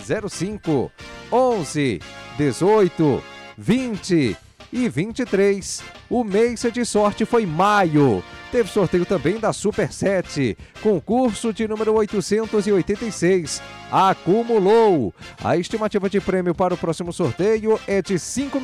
05, 11, 18, 20 e 23. O mês de sorte foi maio. Teve sorteio também da Super 7, concurso de número 886. Acumulou. A estimativa de prêmio para o próximo sorteio é de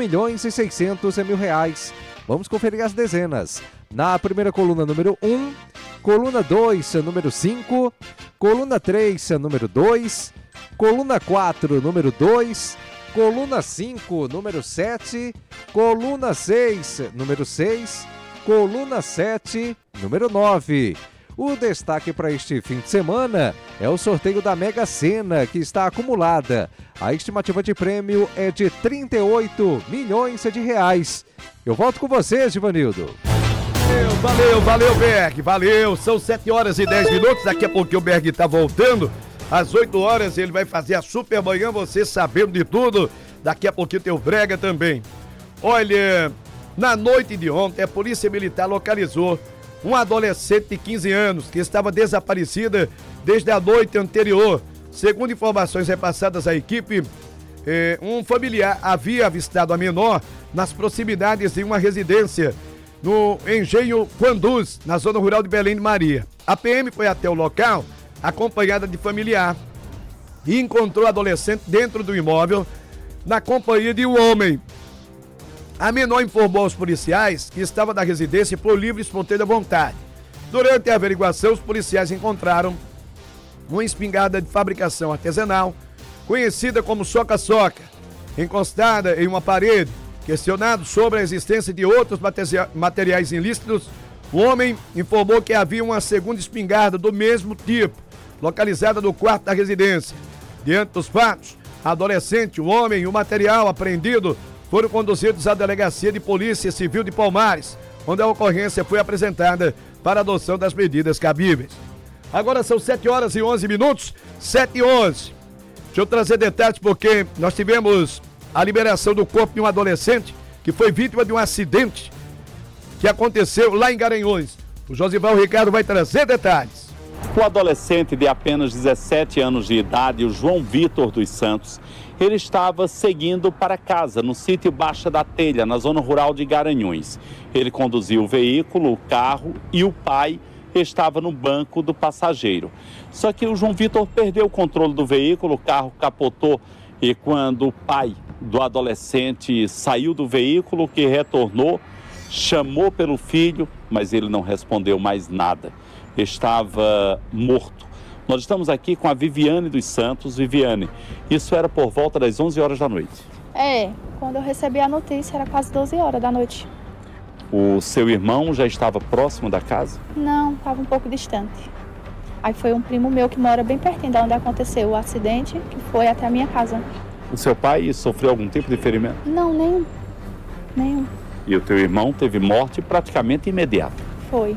R$5.600.000. Vamos conferir as dezenas. Na primeira coluna, número 1, coluna 2, número 5, coluna 3, número 2, coluna 4, número 2, coluna 5, número 7, coluna 6, número 6, coluna 7, número 9. O destaque para este fim de semana é o sorteio da Mega Sena, que está acumulada. A estimativa de prêmio é de R$38 milhões. Eu volto com você, Givanildo. Valeu, Berg, valeu. São 7h10. Daqui a pouquinho o Berg tá voltando. Às 8 horas ele vai fazer a super manhã, você sabendo de tudo. Daqui a pouquinho tem o Brega também. Olha, na noite de ontem a Polícia Militar localizou uma adolescente de 15 anos que estava desaparecida desde a noite anterior. Segundo informações repassadas à equipe, um familiar havia avistado a menor nas proximidades de uma residência no Engenho Quanduz, na zona rural de Belém de Maria. A PM foi até o local acompanhada de familiar e encontrou a adolescente dentro do imóvel na companhia de um homem. A menor informou aos policiais que estava na residência por livre e espontânea vontade. Durante a averiguação, os policiais encontraram uma espingarda de fabricação artesanal, conhecida como soca-soca, encostada em uma parede. Questionado sobre a existência de outros materiais ilícitos, o homem informou que havia uma segunda espingarda do mesmo tipo, localizada no quarto da residência. Diante dos fatos, a adolescente, o homem e o material apreendido foram conduzidos à Delegacia de Polícia Civil de Palmares, onde a ocorrência foi apresentada para a adoção das medidas cabíveis. Agora são 7h11, 7h11. Deixa eu trazer detalhes porque nós tivemos a liberação do corpo de um adolescente que foi vítima de um acidente que aconteceu lá em Garanhuns. O Josival Ricardo vai trazer detalhes. O adolescente de apenas 17 anos de idade, o João Vitor dos Santos, ele estava seguindo para casa, no sítio Baixa da Telha, na zona rural de Garanhuns. Ele conduziu o veículo, o carro, e o pai estava no banco do passageiro. Só que o João Vitor perdeu o controle do veículo, o carro capotou, e quando o pai do adolescente saiu do veículo, que retornou, chamou pelo filho, mas ele não respondeu mais nada. Estava morto. Nós estamos aqui com a Viviane dos Santos. Viviane, isso era por volta das 11 horas da noite? Quando eu recebi a notícia era quase 12 horas da noite. O seu irmão já estava próximo da casa? Não, estava um pouco distante. Aí foi um primo meu que mora bem pertinho de onde aconteceu o acidente, que foi até a minha casa. O seu pai sofreu algum tipo de ferimento? Não, nenhum. E o teu irmão teve morte praticamente imediata? Foi.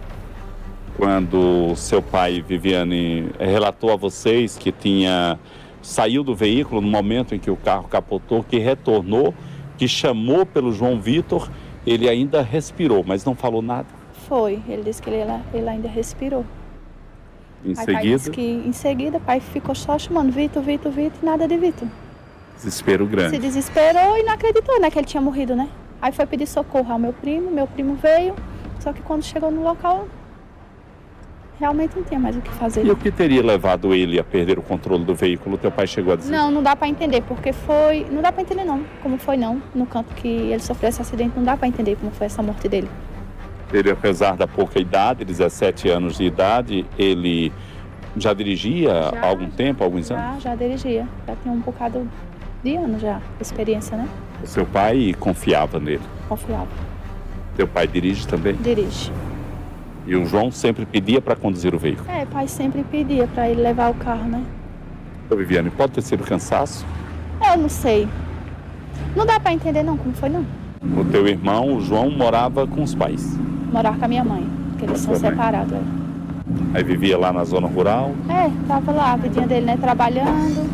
Quando seu pai, Viviane, relatou a vocês que saiu do veículo no momento em que o carro capotou, que retornou, que chamou pelo João Vitor, ele ainda respirou, mas não falou nada? Foi, ele disse que ele ainda respirou. Em seguida, o pai ficou só chamando Vitor, e nada de Vitor. Desespero grande. Se desesperou e não acreditou, né, que ele tinha morrido, né? Aí foi pedir socorro ao meu primo veio, só que quando chegou no local, realmente não tinha mais o que fazer. E o que teria levado ele a perder o controle do veículo? Teu pai chegou a dizer? Não dá pra entender, porque foi... Não dá pra entender não, como foi não. No canto que ele sofreu esse acidente, não dá pra entender como foi essa morte dele. Ele, apesar da pouca idade, 17 anos de idade, ele já dirigia há algum tempo, alguns anos? Já dirigia, já tinha um bocado de anos já, experiência, né? O seu pai confiava nele? Confiava. Teu pai dirige também? Dirige. E o João sempre pedia para conduzir o veículo? O pai sempre pedia para ele levar o carro, né? Ô Viviane, pode ter sido cansaço? Eu não sei. Não dá para entender não como foi não. O teu irmão, o João, morava com os pais? Morava com a minha mãe, porque eles são separados. Aí vivia lá na zona rural? Tava lá, a vidinha dele, né, trabalhando.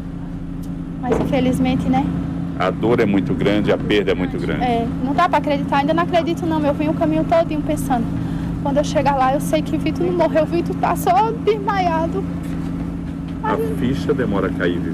Mas infelizmente, né? A dor é muito grande, a perda é muito grande. Não dá para acreditar, ainda não acredito não. Eu vim o caminho todinho pensando. Quando eu chegar lá, eu sei que Vitor não morreu, Vitor tá só desmaiado. A ficha demora a cair, viu?